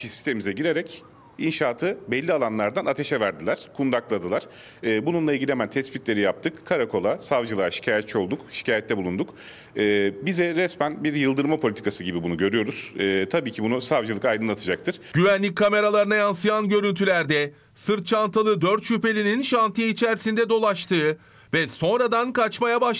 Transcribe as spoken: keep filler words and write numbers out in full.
Sistemimize girerek inşaatı belli alanlardan ateşe verdiler, kundakladılar. Ee, bununla ilgili hemen tespitleri yaptık. Karakola, savcılığa şikayetçi olduk, şikayette bulunduk. Ee, bize resmen bir yıldırma politikası gibi bunu görüyoruz. Ee, tabii ki bunu savcılık aydınlatacaktır. Güvenlik kameralarına yansıyan görüntülerde sırt çantalı dört şüphelinin şantiye içerisinde dolaştığı ve sonradan kaçmaya başladığı